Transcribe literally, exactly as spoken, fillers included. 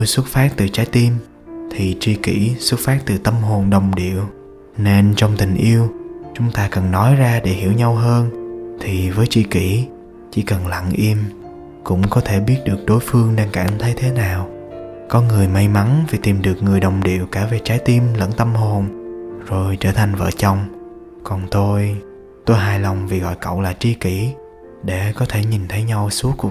tôi xuất phát từ trái tim thì tri kỷ xuất phát từ tâm hồn đồng điệu. Nên trong tình yêu, chúng ta cần nói ra để hiểu nhau hơn. Thì với tri kỷ, chỉ cần lặng im cũng có thể biết được đối phương đang cảm thấy thế nào. Có người may mắn vì tìm được người đồng điệu cả về trái tim lẫn tâm hồn, rồi trở thành vợ chồng. Còn tôi, tôi hài lòng vì gọi cậu là tri kỷ, để có thể nhìn thấy nhau suốt cuộc